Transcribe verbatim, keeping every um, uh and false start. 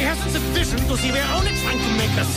hasn't sufficient to see we're only trying to make the